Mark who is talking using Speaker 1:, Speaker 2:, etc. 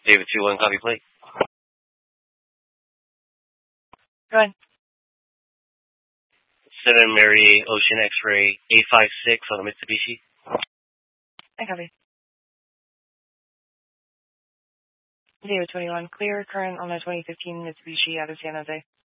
Speaker 1: David 2-1, copy plate.
Speaker 2: Go ahead.
Speaker 1: 7 Mary Ocean X-ray 856 on a Mitsubishi.
Speaker 2: I copy. David 21, clear, current on a 2015 Mitsubishi out of San Jose.